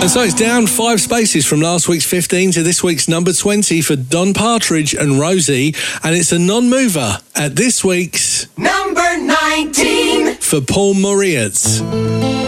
And so it's down 5 spaces from last week's 15 to this week's number 20 for Don Partridge and Rosie. And it's a non-mover at this week's number 19 for Paul Moriarty.